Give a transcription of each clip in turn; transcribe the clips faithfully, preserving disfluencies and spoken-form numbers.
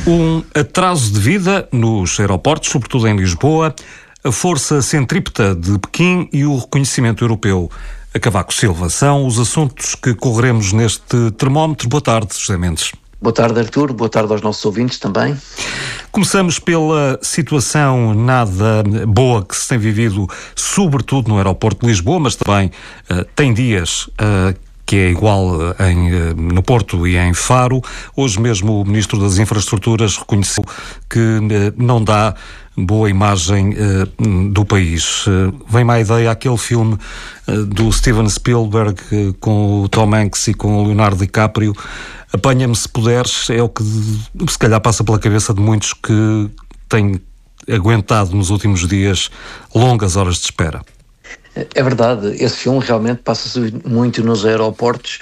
Um atraso de vida nos aeroportos, sobretudo em Lisboa, a força centrípeta de Pequim e o reconhecimento europeu a Cavaco Silva são os assuntos que correremos neste termómetro. Boa tarde, José Mendes. Boa tarde, Artur. Boa tarde aos nossos ouvintes também. Começamos pela situação nada boa que se tem vivido, sobretudo no aeroporto de Lisboa, mas também uh, tem dias uh, que é igual em, uh, no Porto e em Faro. Hoje mesmo o Ministro das Infraestruturas reconheceu que uh, não dá boa imagem uh, do país. Uh, vem-me à ideia aquele filme uh, do Steven Spielberg uh, com o Tom Hanks e com o Leonardo DiCaprio. Apanha-me se puderes, é o que se calhar passa pela cabeça de muitos que têm aguentado nos últimos dias longas horas de espera. É verdade, esse filme realmente passa-se muito nos aeroportos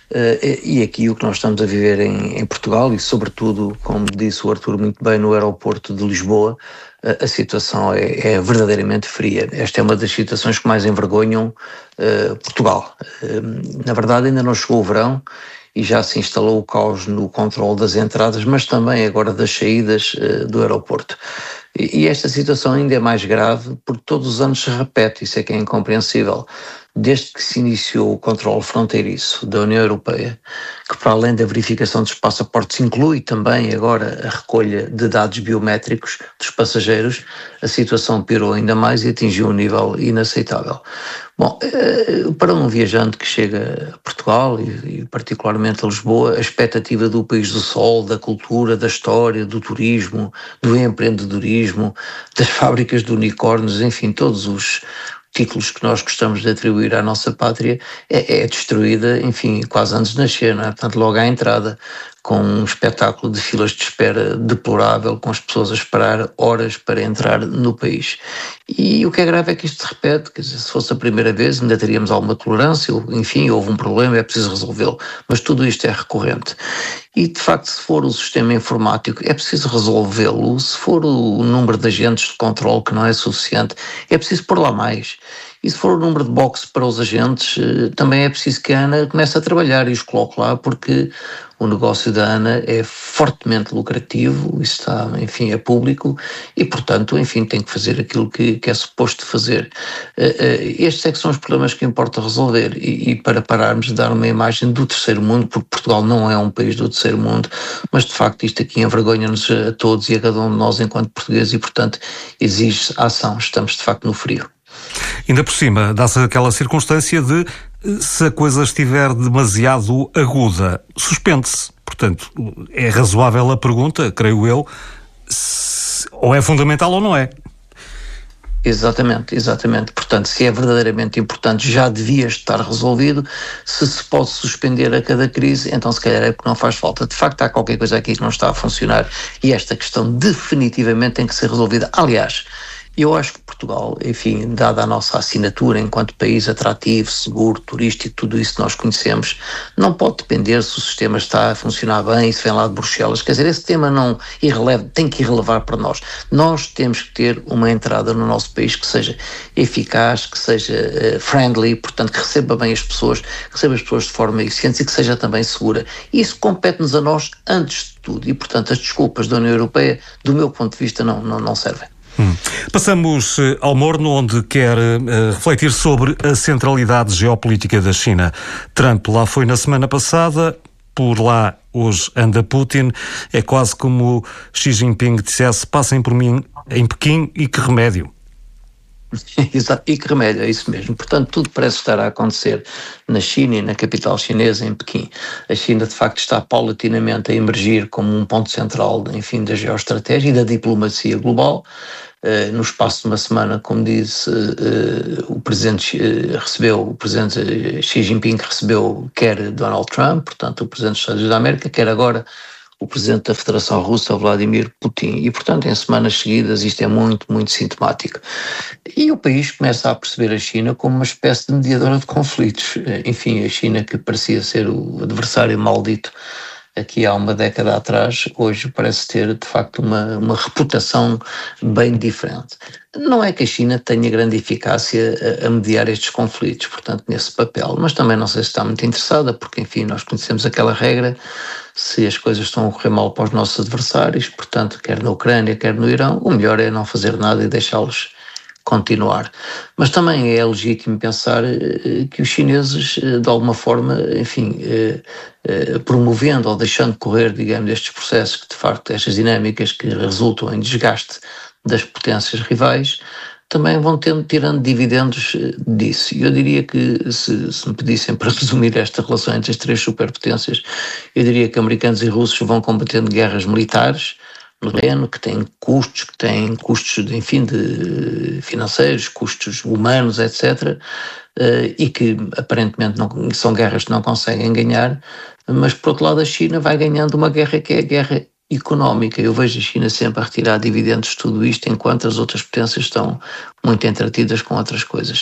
uh, e aqui o que nós estamos a viver em, em Portugal e sobretudo, como disse o Artur muito bem, no aeroporto de Lisboa, uh, a situação é, é verdadeiramente fria. Esta é uma das situações que mais envergonham uh, Portugal. Uh, na verdade ainda não chegou o verão e já se instalou o caos no controle das entradas, mas também agora das saídas uh, do aeroporto. E, e esta situação ainda é mais grave porque todos os anos se repete, isso é que é incompreensível. Desde que se iniciou o controle fronteiriço da União Europeia, que para além da verificação dos passaportes inclui também agora a recolha de dados biométricos dos passageiros, a situação piorou ainda mais e atingiu um nível inaceitável. Bom, para um viajante que chega a Portugal e particularmente a Lisboa, a expectativa do país do sol, da cultura, da história, do turismo, do empreendedorismo, das fábricas de unicórnios, enfim, todos os títulos que nós gostamos de atribuir à nossa pátria, é, é destruída, enfim, quase antes de nascer, não é? Portanto, logo à entrada, com um espetáculo de filas de espera deplorável, com as pessoas a esperar horas para entrar no país. E o que é grave é que isto se repete, quer dizer, se fosse a primeira vez ainda teríamos alguma tolerância, enfim, houve um problema, é preciso resolvê-lo, mas tudo isto é recorrente. E, de facto, se for o sistema informático, é preciso resolvê-lo. Se for o número de agentes de controle que não é suficiente, é preciso pôr lá mais. E se for o número de boxes para os agentes, também é preciso que a ANA comece a trabalhar e os coloque lá, porque o negócio da ANA é fortemente lucrativo, isso está, enfim, é público e, portanto, enfim, tem que fazer aquilo que, que é suposto fazer. Estes é que são os problemas que importa resolver e, e para pararmos de dar uma imagem do terceiro mundo, porque Portugal não é um país do terceiro mundo, mas, de facto, isto aqui envergonha-nos a todos e a cada um de nós enquanto portugueses e, portanto, exige ação. Estamos, de facto, no frio. Ainda por cima, dá-se aquela circunstância de, se a coisa estiver demasiado aguda, suspende-se. Portanto, é razoável a pergunta, creio eu, se, ou é fundamental ou não é. Exatamente, exatamente. Portanto, se é verdadeiramente importante, já devia estar resolvido. Se se pode suspender a cada crise, então se calhar é porque não faz falta. De facto, há qualquer coisa aqui que não está a funcionar e esta questão definitivamente tem que ser resolvida. Aliás, eu acho que Portugal, enfim, dada a nossa assinatura enquanto país atrativo, seguro, turístico, tudo isso que nós conhecemos, não pode depender se o sistema está a funcionar bem, se vem lá de Bruxelas. Quer dizer, esse tema não irreleva, tem que irrelevar para nós. Nós temos que ter uma entrada no nosso país que seja eficaz, que seja uh, friendly, portanto, que receba bem as pessoas, que receba as pessoas de forma eficiente e que seja também segura. Isso compete-nos a nós antes de tudo e, portanto, as desculpas da União Europeia, do meu ponto de vista, não, não, não servem. Hum. Passamos uh, ao Morno, onde quer uh, refletir sobre a centralidade geopolítica da China. Trump lá foi na semana passada, por lá hoje anda Putin. É quase como Xi Jinping dissesse: passem por mim em Pequim e que remédio. Exato, e que remédio, é isso mesmo. Portanto, tudo parece estar a acontecer na China e na capital chinesa, em Pequim. A China, de facto, está paulatinamente a emergir como um ponto central, enfim, da geoestratégia e da diplomacia global. Uh, no espaço de uma semana, como disse, uh, o presidente uh, recebeu, o presidente Xi Jinping recebeu quer Donald Trump, portanto, o presidente dos Estados Unidos da América, quer agora o presidente da Federação Russa, Vladimir Putin. E, portanto, em semanas seguidas, isto é muito, muito sintomático. E o país começa a perceber a China como uma espécie de mediadora de conflitos. Enfim, a China, que parecia ser o adversário maldito aqui há uma década atrás, hoje parece ter de facto uma, uma reputação bem diferente. Não é que a China tenha grande eficácia a, a mediar estes conflitos, portanto, nesse papel, mas também não sei se está muito interessada, porque, enfim, nós conhecemos aquela regra, se as coisas estão a correr mal para os nossos adversários, portanto, quer na Ucrânia, quer no Irão, o melhor é não fazer nada e deixá-los continuar. Mas também é legítimo pensar que os chineses, de alguma forma, enfim, promovendo ou deixando correr, digamos, estes processos, que de facto, estas dinâmicas que resultam em desgaste das potências rivais, também vão tendo, tirando dividendos disso. E eu diria que, se, se me pedissem para resumir esta relação entre as três superpotências, eu diria que americanos e russos vão combatendo guerras militares no terreno, que têm custos, que têm custos, de, enfim, de financeiros, custos humanos, etcétera, e que aparentemente não, são guerras que não conseguem ganhar, mas por outro lado a China vai ganhando uma guerra que é a guerra económica. Eu vejo a China sempre a retirar dividendos de tudo isto, enquanto as outras potências estão muito entretidas com outras coisas.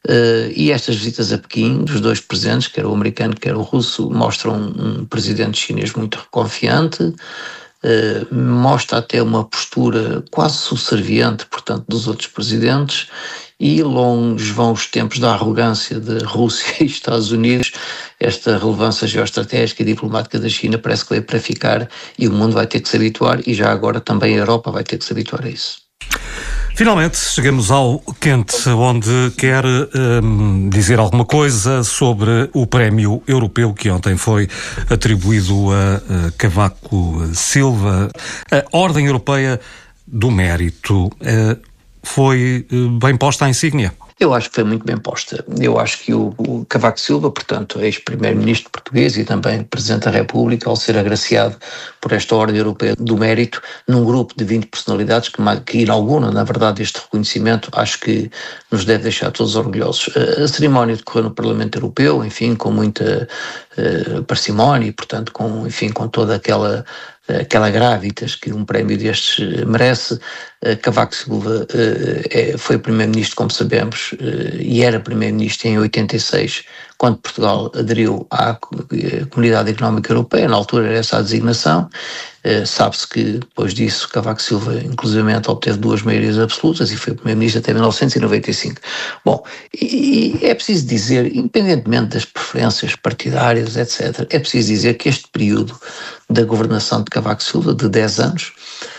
E estas visitas a Pequim, dos dois presidentes, quer o americano, quer o russo, mostram um presidente chinês muito confiante, Uh, mostra até uma postura quase subserviente, portanto, dos outros presidentes, e longe vão os tempos da arrogância de Rússia e Estados Unidos. Esta relevância geoestratégica e diplomática da China parece que veio para ficar, e o mundo vai ter que se habituar, e já agora também a Europa vai ter que se habituar a isso. Finalmente, chegamos ao quente, onde quer um, dizer alguma coisa sobre o prémio europeu que ontem foi atribuído a, a Cavaco Silva. A Ordem Europeia do Mérito uh, foi uh, bem posta à insígnia? Eu acho que foi muito bem posta. Eu acho que o, o Cavaco Silva, portanto, ex-primeiro-ministro português e também presidente da República, ao ser agraciado por esta Ordem Europeia do Mérito, num grupo de vinte personalidades que, que inauguram, na verdade, este reconhecimento, acho que nos deve deixar todos orgulhosos. A, a cerimónia decorreu no Parlamento Europeu, enfim, com muita uh, parcimónia e, portanto, com, enfim, com toda aquela aquela gravitas que um prémio destes merece. Cavaco Silva foi primeiro-ministro, como sabemos, e era primeiro-ministro em oitenta e seis, quando Portugal aderiu à Comunidade Económica Europeia. Na altura era essa a designação. Sabe-se que depois disso Cavaco Silva inclusivamente obteve duas maiorias absolutas e foi primeiro-ministro até mil novecentos e noventa e cinco. Bom, e é preciso dizer, independentemente das preferências partidárias, etcétera, é preciso dizer que este período da governação de Cavaco Silva, de dez anos,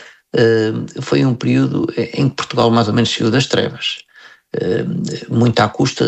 foi um período em que Portugal mais ou menos saiu das trevas. Muito à custa,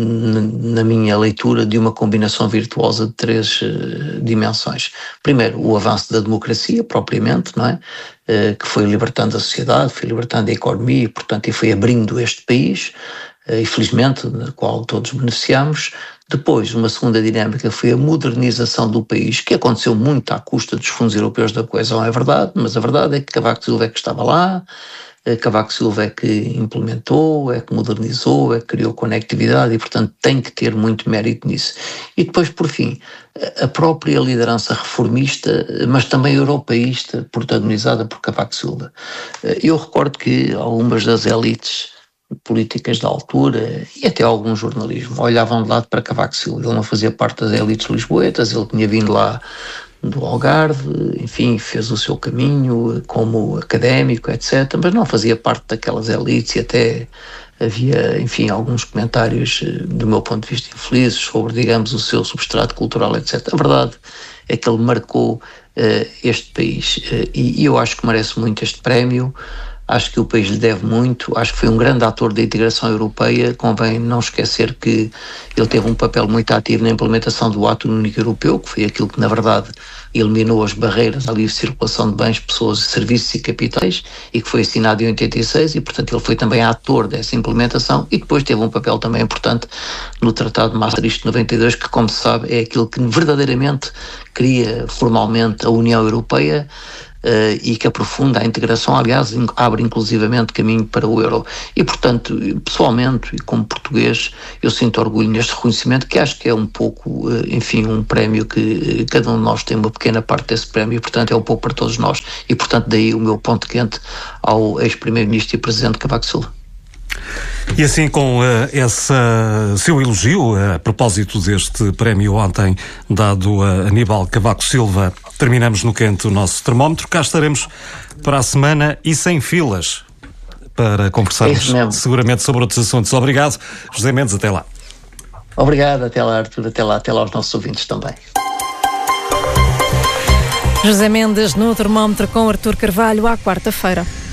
na minha leitura, de uma combinação virtuosa de três dimensões. Primeiro, o avanço da democracia, propriamente, não é? Que foi libertando a sociedade, foi libertando a economia e, portanto, e foi abrindo este país, e felizmente, da qual todos beneficiamos. Depois, uma segunda dinâmica foi a modernização do país, que aconteceu muito à custa dos fundos europeus da coesão, é verdade, mas a verdade é que Cavaco Silva é que estava lá, Cavaco Silva é que implementou, é que modernizou, é que criou conectividade e, portanto, tem que ter muito mérito nisso. E depois, por fim, a própria liderança reformista, mas também europeísta, protagonizada por Cavaco Silva. Eu recordo que algumas das elites políticas da altura e até algum jornalismo olhavam de lado para Cavaco Silva. Ele não fazia parte das elites lisboetas, ele tinha vindo lá do Algarve, enfim, fez o seu caminho como académico, etcétera, mas não fazia parte daquelas elites e até havia, enfim, alguns comentários, do meu ponto de vista, infelizes sobre, digamos, o seu substrato cultural, etcétera. A verdade é que ele marcou uh, este país uh, e, e eu acho que merece muito este prémio. Acho que o país lhe deve muito, acho que foi um grande ator da integração europeia. Convém não esquecer que ele teve um papel muito ativo na implementação do Ato Único Europeu, que foi aquilo que, na verdade, eliminou as barreiras à livre circulação de bens, pessoas, serviços e capitais, e que foi assinado em oitenta e seis, e, portanto, ele foi também ator dessa implementação, e depois teve um papel também importante no Tratado de Maastricht de noventa e dois, que, como se sabe, é aquilo que verdadeiramente cria formalmente a União Europeia, Uh, e que aprofunda a integração, aliás, abre inclusivamente caminho para o euro. E, portanto, pessoalmente, e como português, eu sinto orgulho neste reconhecimento, que acho que é um pouco, uh, enfim, um prémio que uh, cada um de nós tem uma pequena parte desse prémio, e, portanto, é um pouco para todos nós. E, portanto, daí o meu ponto quente ao ex-primeiro-ministro e presidente Cavaco Silva. E assim, com uh, esse uh, seu elogio, uh, a propósito deste prémio ontem dado a Aníbal Cavaco Silva, terminamos no quente o nosso termómetro. Cá estaremos para a semana e sem filas para conversarmos é seguramente sobre outros assuntos. Obrigado, José Mendes, até lá. Obrigado, até lá, Artur, até lá, até lá aos nossos ouvintes também. José Mendes no termómetro com Artur Carvalho à quarta-feira.